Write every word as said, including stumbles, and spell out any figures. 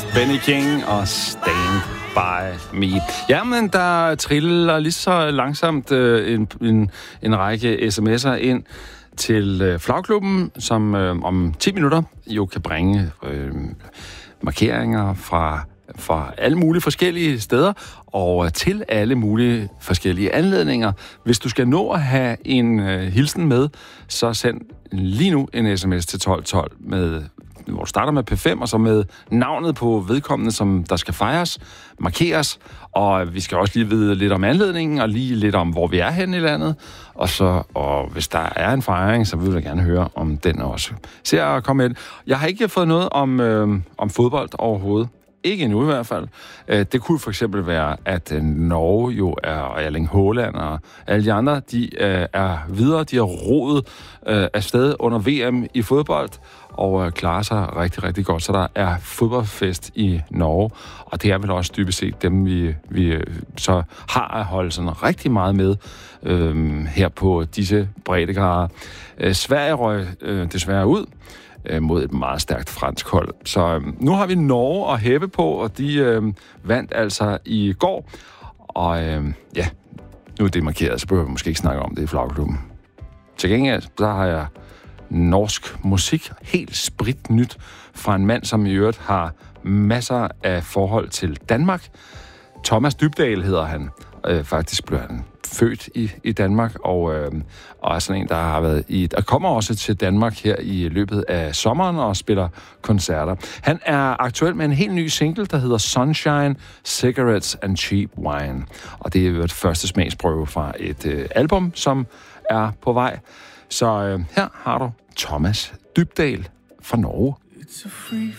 Benny King og Stand By Me. Jamen, der triller lige så langsomt øh, en, en, en række sms'er ind til øh, Flagklubben, som øh, om ti minutter jo kan bringe øh, markeringer fra, fra alle mulige forskellige steder og til alle mulige forskellige anledninger. Hvis du skal nå at have en øh, hilsen med, så send lige nu en sms til tolv tolv med, hvor du starter med P fem, og så med navnet på vedkommende, som der skal fejres, markeres, og vi skal også lige vide lidt om anledningen, og lige lidt om, hvor vi er henne i landet, og så, og hvis der er en fejring, så vil jeg gerne høre om den også. Se at komme ind. Jeg har ikke fået noget om, øh, om fodbold overhovedet. Ikke endnu i hvert fald. Det kunne for eksempel være, at Norge jo er, og Erling Haaland og alle de andre, de er videre, de har rodet afsted under V M i fodbold, og klarer sig rigtig, rigtig godt. Så der er fodboldfest i Norge, og det er vel også dybest set dem, vi, vi så har at holde sådan rigtig meget med øh, her på disse breddegrader. Sverige røg øh, desværre ud mod et meget stærkt fransk hold. Så øh, nu har vi Norge at hæppe på, og de øh, vandt altså i går. Og øh, ja, nu er det markeret, så behøver vi måske ikke snakke om det i Flagklubben. Til gengæld, så har jeg norsk musik, helt spritnyt, fra en mand, som i øvrigt har masser af forhold til Danmark. Thomas Dybdahl hedder han. Øh, faktisk blev han født i, i Danmark, og, øh, og er sådan en, der har været i... Der kommer også til Danmark her i løbet af sommeren og spiller koncerter. Han er aktuel med en helt ny single, der hedder Sunshine, Cigarettes and Cheap Wine. Og det er jo et første smagsprøve fra et øh, album, som er på vej. Så øh, her har du Thomas Dybdahl fra Norge. It's a free